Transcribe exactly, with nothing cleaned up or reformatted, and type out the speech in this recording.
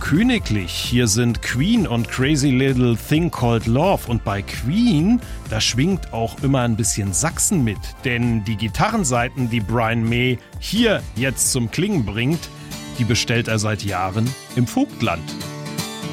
königlich. Hier sind Queen und Crazy Little Thing Called Love. Und bei Queen, da schwingt auch immer ein bisschen Sachsen mit. Denn die Gitarrenseiten, die Brian May hier jetzt zum Klingen bringt, die bestellt er seit Jahren im Vogtland.